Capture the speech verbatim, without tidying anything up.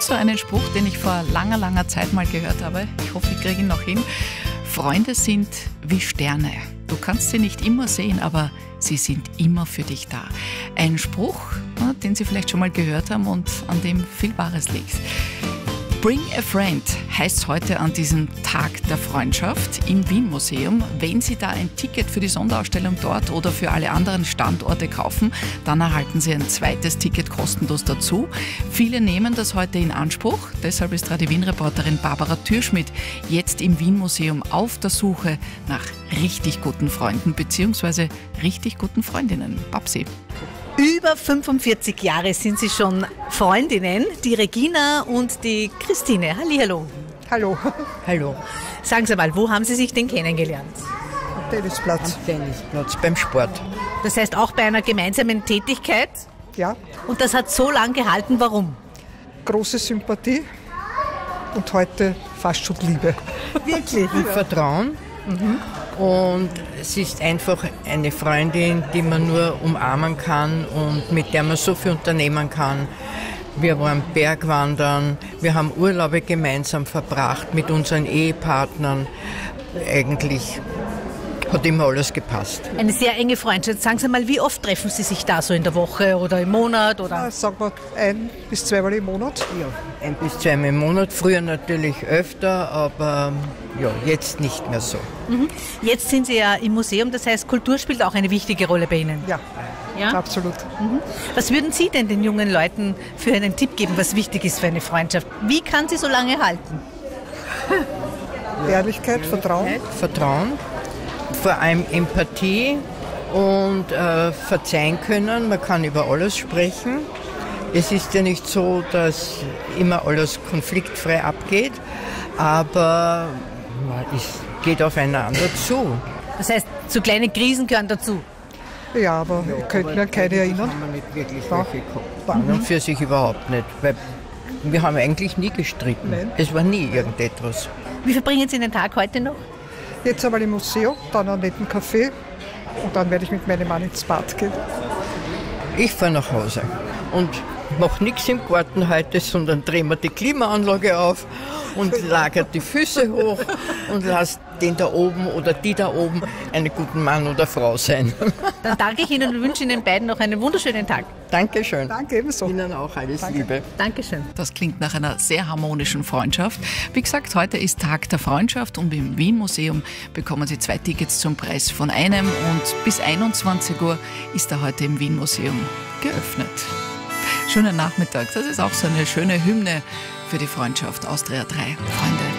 so einen Spruch, den ich vor langer, langer Zeit mal gehört habe. Ich hoffe, ich kriege ihn noch hin. Freunde sind wie Sterne. Du kannst sie nicht immer sehen, aber sie sind immer für dich da. Ein Spruch, den Sie vielleicht schon mal gehört haben und an dem viel Wahres liegt. Bring a Friend heißt heute an diesem Tag der Freundschaft im Wien-Museum. Wenn Sie da ein Ticket für die Sonderausstellung dort oder für alle anderen Standorte kaufen, dann erhalten Sie ein zweites Ticket kostenlos dazu. Viele nehmen das heute in Anspruch. Deshalb ist Radio Wien-Reporterin Barbara Türschmidt jetzt im Wien-Museum auf der Suche nach richtig guten Freunden bzw. richtig guten Freundinnen. Babsi. Über fünfundvierzig Jahre sind Sie schon Freundinnen, die Regina und die Christine. Hallihallo. Hallo. Hallo. Sagen Sie mal, wo haben Sie sich denn kennengelernt? Am Tennisplatz. Am Tennisplatz, beim Sport. Das heißt auch bei einer gemeinsamen Tätigkeit? Ja. Und das hat so lange gehalten, warum? Große Sympathie und heute fast schon Liebe. Wirklich? Ja. Vertrauen. Mhm. Und es ist einfach eine Freundin, die man nur umarmen kann und mit der man so viel unternehmen kann. Wir waren Bergwandern, wir haben Urlaube gemeinsam verbracht mit unseren Ehepartnern. Eigentlich hat immer alles gepasst. Eine sehr enge Freundschaft. Sagen Sie mal, wie oft treffen Sie sich da so in der Woche oder im Monat? Oder? Ja, sagen wir ein bis zweimal im Monat. Ja, ein bis zweimal im Monat. Früher natürlich öfter, aber ja, jetzt nicht mehr so. Mhm. Jetzt sind Sie ja im Museum, das heißt, Kultur spielt auch eine wichtige Rolle bei Ihnen. Ja, ja? Absolut. Mhm. Was würden Sie denn den jungen Leuten für einen Tipp geben, was wichtig ist für eine Freundschaft? Wie kann sie so lange halten? Ehrlichkeit, Vertrauen. Vertrauen. Vor allem Empathie und äh, verzeihen können. Man kann über alles sprechen. Es ist ja nicht so, dass immer alles konfliktfrei abgeht, aber es geht aufeinander zu. Das heißt, so kleine Krisen gehören dazu? Ja, aber ja, ich könnte mir an keine erinnern. Haben wir nicht wirklich ja. welche gehabt. Mhm. Und für sich überhaupt nicht, weil wir haben eigentlich nie gestritten. Nein. Es war nie irgendetwas. Wie verbringen Sie den Tag heute noch? Jetzt einmal im Museum, dann einen netten Kaffee und dann werde ich mit meinem Mann ins Bad gehen. Ich fahre nach Hause und mache nichts im Garten heute, sondern drehe mir die Klimaanlage auf und lagere die Füße hoch und lasse den da oben oder die da oben einen guten Mann oder Frau sein. Dann danke ich Ihnen und wünsche Ihnen beiden noch einen wunderschönen Tag. Dankeschön. Danke ebenso. Ihnen auch alles Danke. Liebe. Dankeschön. Das klingt nach einer sehr harmonischen Freundschaft. Wie gesagt, heute ist Tag der Freundschaft und im Wien-Museum bekommen Sie zwei Tickets zum Preis von einem und bis einundzwanzig Uhr ist er heute im Wien-Museum geöffnet. Schönen Nachmittag. Das ist auch so eine schöne Hymne für die Freundschaft. Austria drei. Freunde.